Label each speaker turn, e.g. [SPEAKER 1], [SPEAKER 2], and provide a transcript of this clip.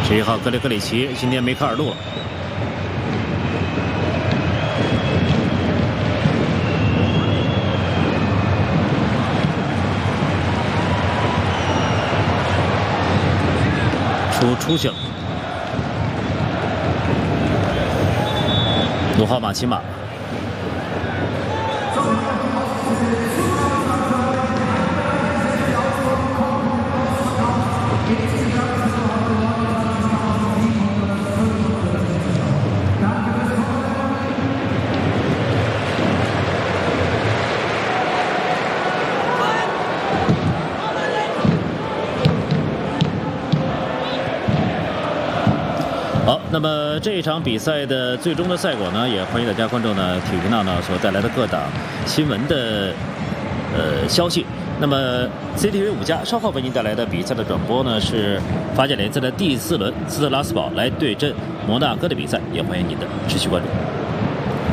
[SPEAKER 1] 11号格雷格里奇今天没卡尔路了。出去了。5号马奇马。好，那么这一场比赛的最终的赛果呢，也欢迎大家关注呢体育频道呢所带来的各档新闻的消息。那么 CCTV 5加稍后为您带来的比赛的转播呢是法甲联赛的第4轮斯特拉斯堡来对阵摩纳哥的比赛，也欢迎您的持续关注。